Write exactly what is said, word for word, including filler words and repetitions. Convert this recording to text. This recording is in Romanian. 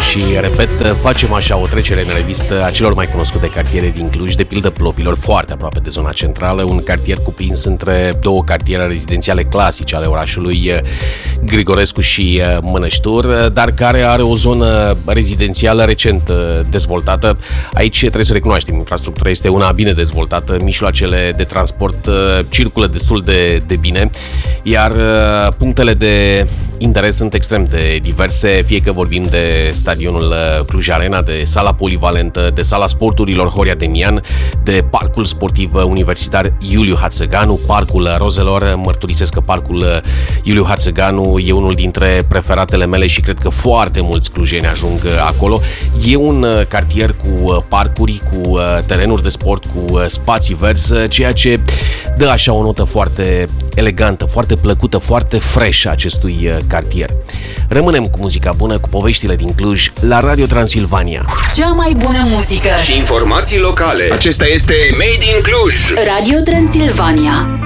și, repet, facem așa o trecere în revistă a celor mai cunoscute cartiere din Cluj, de pildă Plopilor, foarte aproape de zona centrală, un cartier cuprins între două cartiere rezidențiale clasice ale orașului, Grigorescu și Mănăștur, dar care are o zonă rezidențială recent dezvoltată. Aici trebuie să recunoaștem, infrastructura este una bine dezvoltată, mijloacele de transport circulă destul de, de bine, iar punctele de interes sunt extrem de diverse, fie că vorbim de stadionul Cluj Arena, de sala polivalentă, de sala sporturilor Horia Demian, de parcul sportiv universitar Iuliu Hațăganu, parcul Rozelor. Mărturisesc că parcul Iuliu Hațăganu e unul dintre preferatele mele și cred că foarte mulți clujeni ajung acolo. E un cartier cu parcuri, cu terenuri de sport, cu spații verzi, ceea ce dă așa o notă foarte elegantă, foarte plăcută, foarte fresh acestui cartier. Rămânem cu muzica bună, cu poveștile din Cluj, la Radio Transilvania. Cea mai bună muzică și informații locale. Acesta este Made in Cluj. Radio Transilvania.